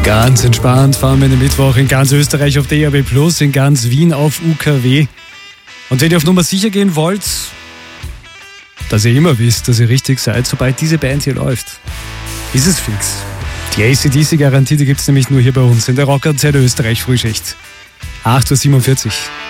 Ganz entspannt fahren wir den Mittwoch in ganz Österreich auf DAB+, in ganz Wien auf UKW. Und wenn ihr auf Nummer sicher gehen wollt, dass ihr immer wisst, dass ihr richtig seid, sobald diese Band hier läuft, ist es fix. Die AC/DC-Garantie, die gibt es nämlich nur hier bei uns in der Rock'n'Zelle Österreich Frühschicht. 8.47 Uhr.